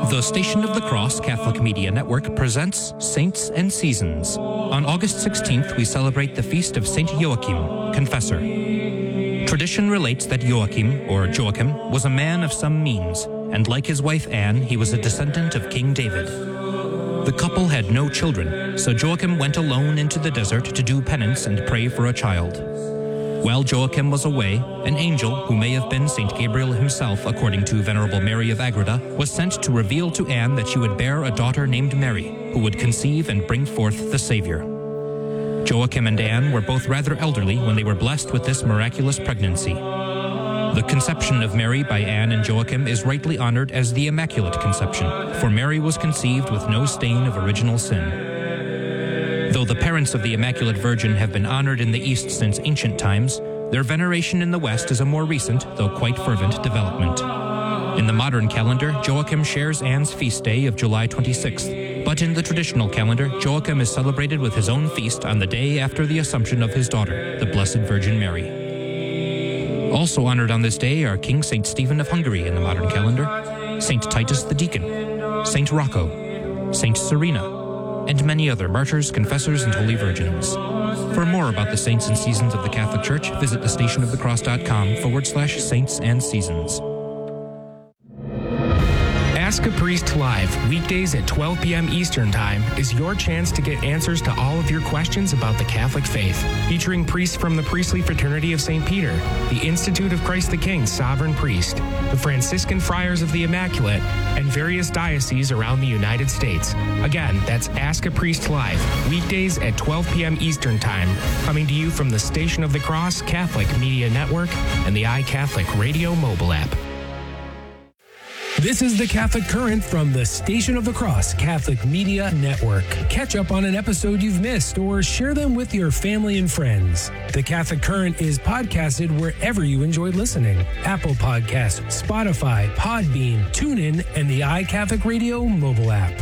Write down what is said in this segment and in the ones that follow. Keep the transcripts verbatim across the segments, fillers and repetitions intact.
The Station of the Cross Catholic Media Network presents Saints and Seasons. On August sixteenth, we celebrate the feast of Saint Joachim, Confessor. Tradition relates that Joachim, or Joachim, was a man of some means, and like his wife Anne, he was a descendant of King David. The couple had no children, so Joachim went alone into the desert to do penance and pray for a child. While Joachim was away, an angel, who may have been Saint Gabriel himself according to Venerable Mary of Agreda, was sent to reveal to Anne that she would bear a daughter named Mary, who would conceive and bring forth the Savior. Joachim and Anne were both rather elderly when they were blessed with this miraculous pregnancy. The conception of Mary by Anne and Joachim is rightly honored as the Immaculate Conception, for Mary was conceived with no stain of original sin. Though the parents of the Immaculate Virgin have been honored in the East since ancient times, their veneration in the West is a more recent, though quite fervent, development. In the modern calendar, Joachim shares Anne's feast day of July twenty-sixth, but in the traditional calendar, Joachim is celebrated with his own feast on the day after the Assumption of his daughter, the Blessed Virgin Mary. Also honored on this day are King Saint Stephen of Hungary in the modern calendar, Saint Titus the Deacon, Saint Rocco, Saint Serena, and many other martyrs, confessors, and holy virgins. For more about the saints and seasons of the Catholic Church, visit thestationofthecross.com forward slash saints and seasons. Ask a Priest Live, weekdays at twelve p.m. Eastern Time, is your chance to get answers to all of your questions about the Catholic faith. Featuring priests from the Priestly Fraternity of Saint Peter, the Institute of Christ the King Sovereign Priest, the Franciscan Friars of the Immaculate, and various dioceses around the United States. Again, that's Ask a Priest Live, weekdays at twelve p.m. Eastern Time, coming to you from the Station of the Cross Catholic Media Network and the iCatholic Radio mobile app. This is the Catholic Current from the Station of the Cross Catholic Media Network. Catch up on an episode you've missed or share them with your family and friends. The Catholic Current is podcasted wherever you enjoy listening. Apple Podcasts, Spotify, Podbean, TuneIn, and the iCatholic Radio mobile app.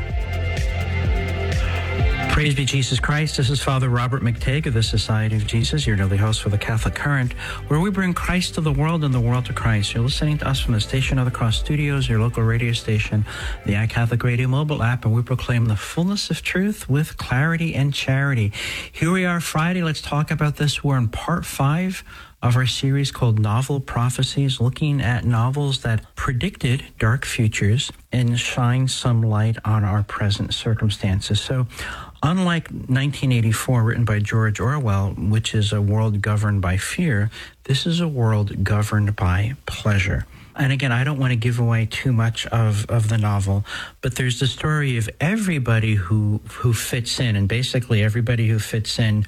Praise be Jesus Christ. This is Father Robert McTague of the Society of Jesus, your daily host for the Catholic Current, where we bring Christ to the world and the world to Christ. You're listening to us from the Station of the Cross Studios, your local radio station, the iCatholic Radio mobile app, and we proclaim the fullness of truth with clarity and charity. Here we are Friday. Let's talk about this. We're in part five of our series called Novel Prophecies, looking at novels that predicted dark futures and shine some light on our present circumstances. So, unlike nineteen eighty-four, written by George Orwell, which is a world governed by fear, this is a world governed by pleasure. And again, I don't want to give away too much of, of the novel, but there's the story of everybody who who fits in, and basically everybody who fits in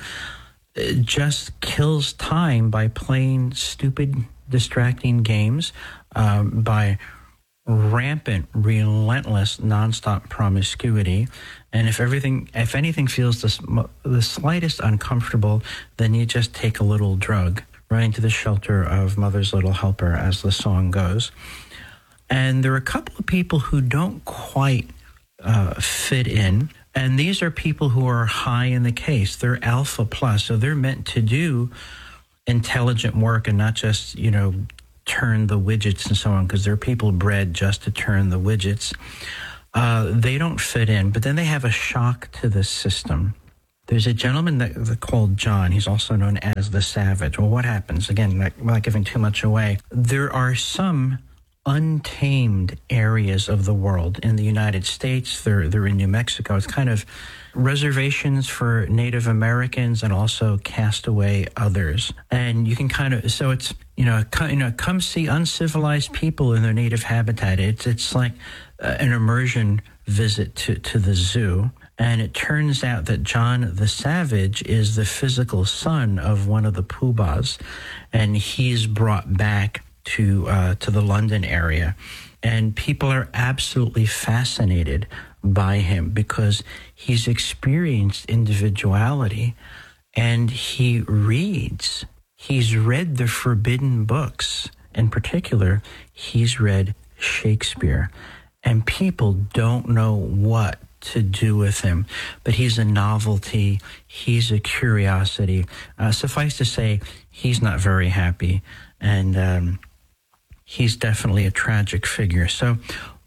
just kills time by playing stupid, distracting games, um, by rampant, relentless, nonstop promiscuity. And if everything, if anything feels the, the slightest uncomfortable, then you just take a little drug, running to the shelter of Mother's Little Helper, as the song goes. And there are a couple of people who don't quite uh, fit in. And these are people who are high in the case. They're alpha plus, so they're meant to do intelligent work and not just, you know, turn the widgets and so on, because they're people bred just to turn the widgets. Uh, they don't fit in, but then they have a shock to the system. There's a gentleman that, that called John. He's also known as the Savage. Well, what happens? Again, not, not giving too much away. There are some untamed areas of the world in the United States. They're, they're in New Mexico. It's kind of reservations for Native Americans and also castaway others. And you can kind of, so it's, you know, you know, come see uncivilized people in their native habitat. It's, it's like uh, an immersion visit to, to the zoo. And it turns out that John the Savage is the physical son of one of the Poobahs, and he's brought back to uh, to the London area. And people are absolutely fascinated by him because he's experienced individuality, and he reads. He's read the forbidden books. In particular, he's read Shakespeare. And people don't know what to do with him. But he's a novelty. He's a curiosity. Uh, suffice to say, he's not very happy. And um, he's definitely a tragic figure. So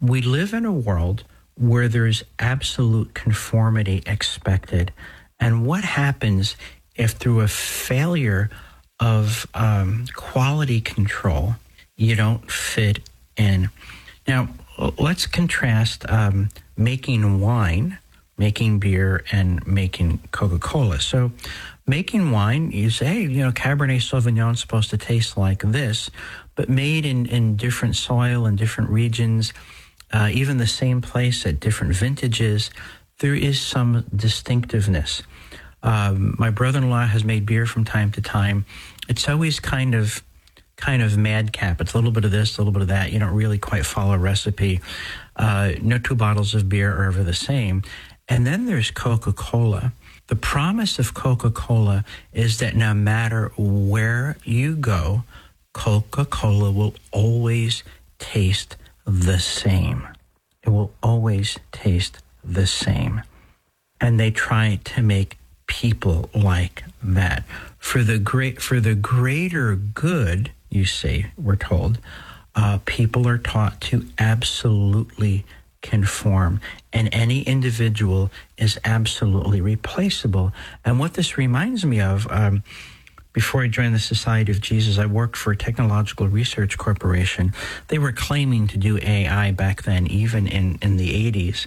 we live in a world where there's absolute conformity expected. And what happens if through a failure of um, quality control, you don't fit in? Now, let's contrast um, making wine, making beer, and making Coca-Cola. So making wine, you say, hey, you know, Cabernet Sauvignon is supposed to taste like this, but made in, in different soil and different regions, uh, even the same place at different vintages, there is some distinctiveness. Um, my brother-in-law has made beer from time to time. It's always kind of kind of madcap. It's a little bit of this, a little bit of that. You don't really quite follow a recipe. Uh, no two bottles of beer are ever the same. And then there's Coca-Cola. The promise of Coca-Cola is that no matter where you go, Coca-Cola will always taste the same. It will always taste the same. And they try to make people like that. For the great, for the greater good, you see, we're told, uh, people are taught to absolutely conform, and any individual is absolutely replaceable. And what this reminds me of, um, before I joined the Society of Jesus, I worked for a technological research corporation. They were claiming to do A I back then, even in, in the eighties.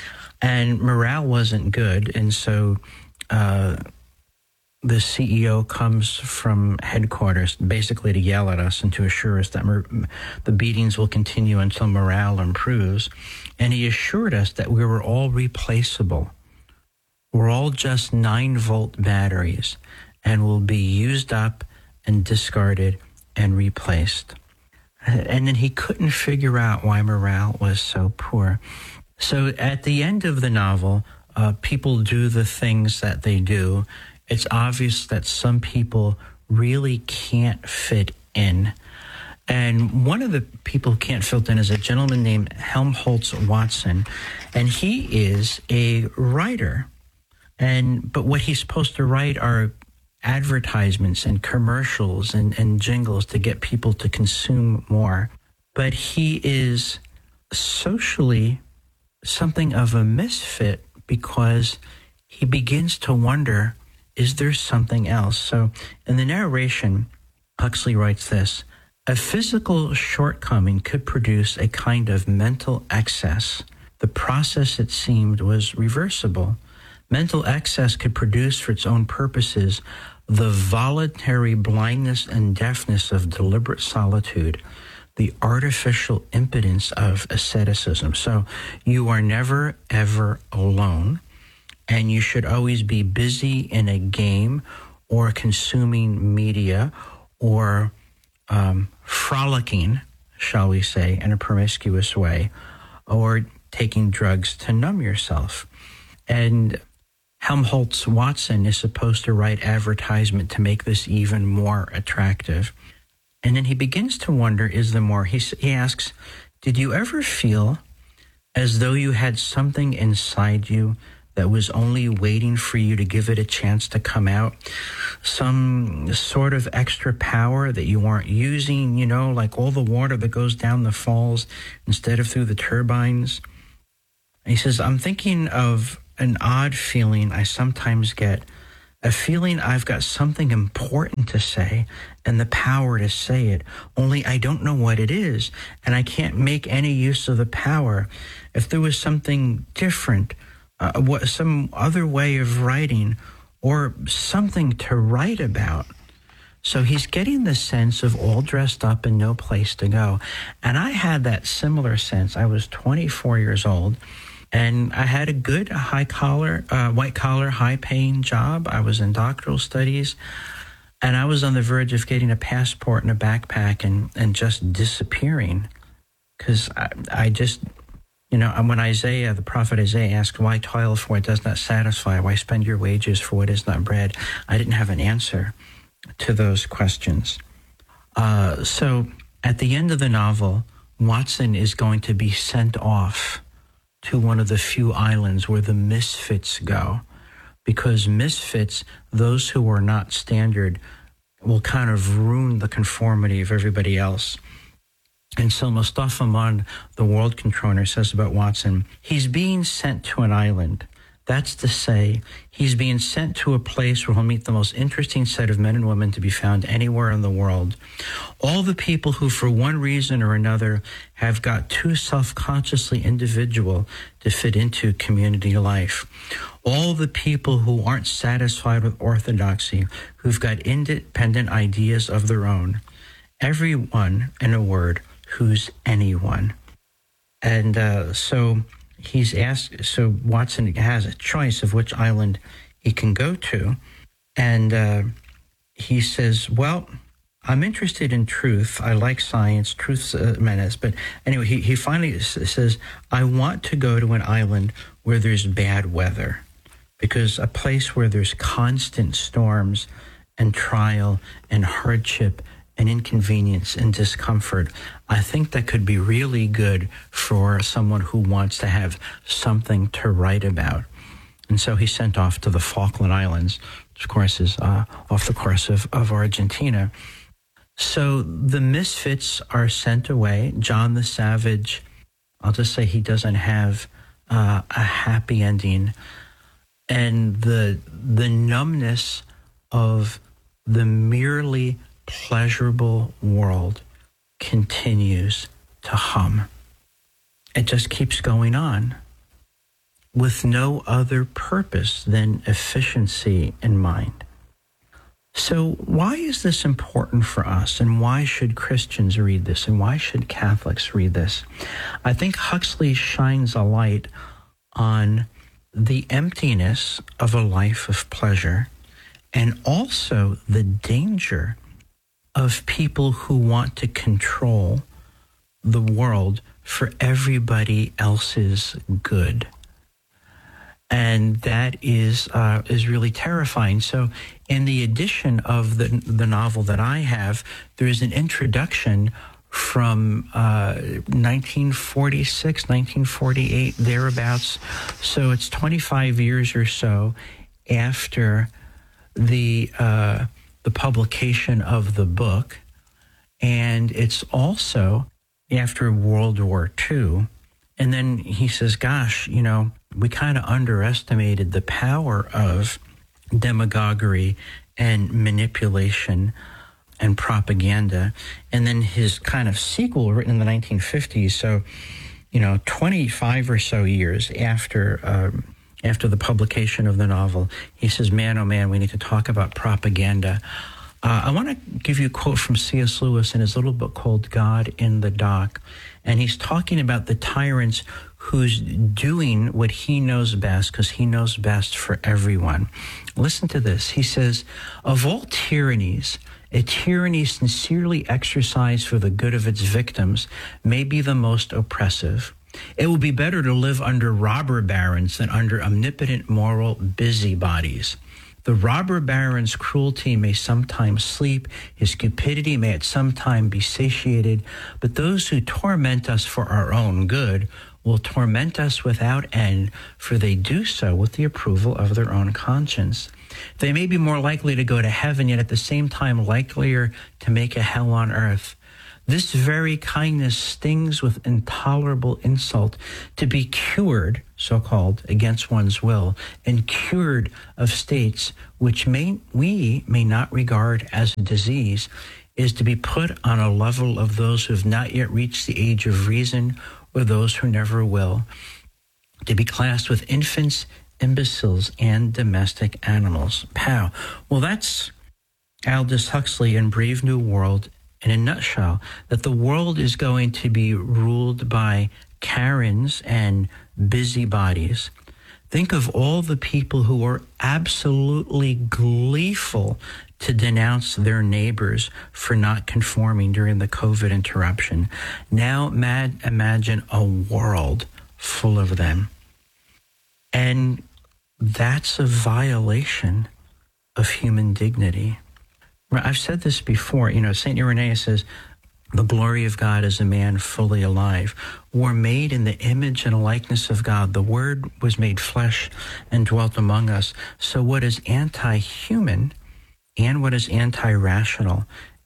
And morale wasn't good, and so uh, the C E O comes from headquarters basically to yell at us and to assure us that mor- the beatings will continue until morale improves. And he assured us that we were all replaceable. We're all just nine-volt batteries and will be used up and discarded and replaced. And then he couldn't figure out why morale was so poor. So at the end of the novel, uh, people do the things that they do. It's obvious that some people really can't fit in. And one of the people who can't fit in is a gentleman named Helmholtz Watson. And he is a writer. And but what he's supposed to write are advertisements and commercials and, and jingles to get people to consume more. But he is socially something of a misfit because he begins to wonder, is there something else? So in the narration, Huxley writes this: a physical shortcoming could produce a kind of mental excess. The process, it seemed, was reversible. Mental excess could produce for its own purposes the voluntary blindness and deafness of deliberate solitude, the artificial impotence of asceticism. So you are never, ever alone, and you should always be busy in a game or consuming media or um, frolicking, shall we say, in a promiscuous way, or taking drugs to numb yourself. And Helmholtz Watson is supposed to write advertisement to make this even more attractive. And then he begins to wonder, is there more? He, he asks, did you ever feel as though you had something inside you that was only waiting for you to give it a chance to come out? Some sort of extra power that you weren't using, you know, like all the water that goes down the falls instead of through the turbines. And he says, I'm thinking of an odd feeling I sometimes get, a feeling I've got something important to say and the power to say it, only I don't know what it is, and I can't make any use of the power. If there was something different, uh, what, some other way of writing, or something to write about. So he's getting the sense of all dressed up and no place to go. And I had that similar sense. I was twenty-four years old, and I had a good high collar, uh, white collar, high paying job. I was in doctoral studies, and I was on the verge of getting a passport and a backpack and, and just disappearing. Because I, I just, you know, when Isaiah, the prophet Isaiah asked, why toil for what does not satisfy? Why spend your wages for what is not bread? I didn't have an answer to those questions. Uh, so at the end of the novel, Watson is going to be sent off to one of the few islands where the misfits go, because misfits, those who are not standard, will kind of ruin the conformity of everybody else. And so Mustafa Ahmad, the world controller, says about Watson, he's being sent to an island. That's to say, he's being sent to a place where he'll meet the most interesting set of men and women to be found anywhere in the world. All the people who, for one reason or another, have got too self-consciously individual to fit into community life. All the people who aren't satisfied with orthodoxy, who've got independent ideas of their own. Everyone, in a word, who's anyone. And uh, so he's asked, so Watson has a choice of which island he can go to. And uh, he says, well, I'm interested in truth. I like science. Truth's a menace. But anyway, he, he finally says, I want to go to an island where there's bad weather, because a place where there's constant storms and trial and hardship and inconvenience and discomfort, I think that could be really good for someone who wants to have something to write about. And so he's sent off to the Falkland Islands, which of course is uh, off the coast of, of Argentina. So the misfits are sent away. John the Savage, I'll just say he doesn't have uh, a happy ending. And the the numbness of the merely pleasurable world continues to hum. It just keeps going on with no other purpose than efficiency in mind. So why is this important for us, and why should Christians read this, and why should Catholics read this? I think Huxley shines a light on the emptiness of a life of pleasure, and also the danger of people who want to control the world for everybody else's good. And that is uh, is really terrifying. So in the edition of the, the novel that I have, there is an introduction from uh, nineteen forty-six, nineteen forty-eight, thereabouts. So it's twenty-five years or so after the uh, the publication of the book, and it's also after World War Two. And then he says, gosh, you know, we kind of underestimated the power of demagoguery and manipulation and propaganda. And then his kind of sequel, written in the nineteen fifties, so, you know, twenty-five or so years after um, after the publication of the novel, he says, man, oh man, we need to talk about propaganda. Uh, I want to give you a quote from C S Lewis in his little book called God in the Dock. And he's talking about the tyrants who's doing what he knows best, because he knows best for everyone. Listen to this. He says, of all tyrannies, a tyranny sincerely exercised for the good of its victims may be the most oppressive. It will be better to live under robber barons than under omnipotent moral busybodies. The robber baron's cruelty may sometimes sleep, his cupidity may at some time be satiated, but those who torment us for our own good will torment us without end, for they do so with the approval of their own conscience. They may be more likely to go to heaven, yet at the same time likelier to make a hell on earth. This very kindness stings with intolerable insult. To be cured, so-called, against one's will, and cured of states which may we may not regard as a disease, is to be put on a level of those who have not yet reached the age of reason, or those who never will, to be classed with infants, imbeciles, and domestic animals. Pow. Well, that's Aldous Huxley in Brave New World in a nutshell, that the world is going to be ruled by Karens and busybodies. Think of all the people who are absolutely gleeful to denounce their neighbors for not conforming during the COVID interruption. Now mad, imagine a world full of them. And that's a violation of human dignity. I've said this before, you know, Saint Irenaeus says, the glory of God is a man fully alive. We're made in the image and likeness of God. The Word was made flesh and dwelt among us. So what is anti-human and what is anti-rational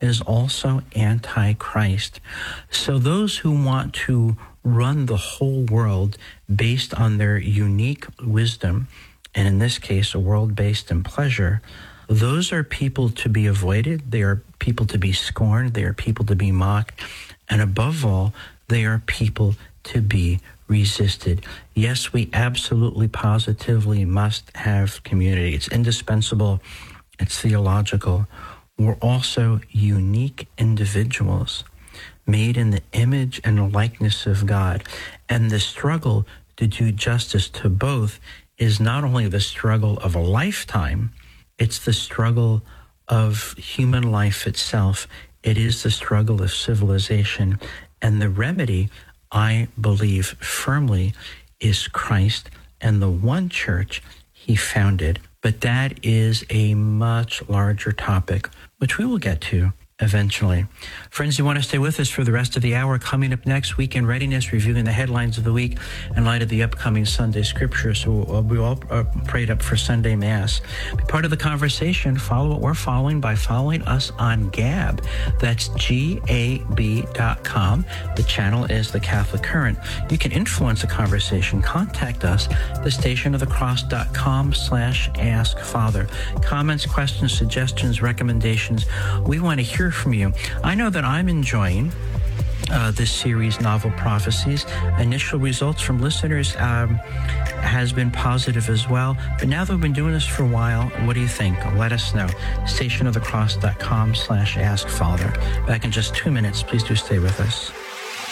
is also anti-Christ. So those who want to run the whole world based on their unique wisdom, and in this case, a world based in pleasure, those are people to be avoided. They are people to be scorned. They are people to be mocked. And above all, they are people to be resisted. Yes, we absolutely, positively must have community. It's indispensable. It's theological. We're also unique individuals made in the image and likeness of God. And the struggle to do justice to both is not only the struggle of a lifetime, it's the struggle of human life itself. It is the struggle of civilization. And the remedy, I believe firmly, is Christ and the one church he founded. But that is a much larger topic, which we will get to eventually. Friends, you want to stay with us for the rest of the hour. Coming up next, Weekend Readiness, reviewing the headlines of the week in light of the upcoming Sunday Scripture. So we'll, we all uh, prayed up for Sunday Mass. Be part of the conversation. Follow what we're following by following us on Gab. That's G A B dot com. The channel is The Catholic Current. You can influence the conversation. Contact us, the station of the cross dot com slash ask father. Comments, questions, suggestions, recommendations. We want to hear from you. I know that I'm enjoying uh, this series, Novel Prophecies. Initial results from listeners um, has been positive as well. But now that we've been doing this for a while, what do you think? Let us know. station of the cross dot com slash ask father. Back in just two minutes. Please do stay with us.